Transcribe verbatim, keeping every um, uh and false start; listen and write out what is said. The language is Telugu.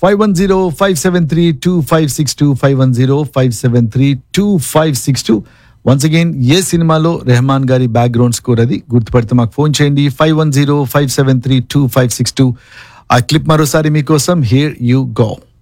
five one zero five seven three two five six two five one zero five seven three two five six two ones again ఏ సినిమాలో రెహమాన్ గారి బ్యాక్గ్రౌండ్ స్కోర్ అది గుర్తుపడితే మాకు ఫోన్ చేయండి five one zero five seven three two five six two ఆ క్లిప్ మరోసారి మీకోసం హియర్ యూ గో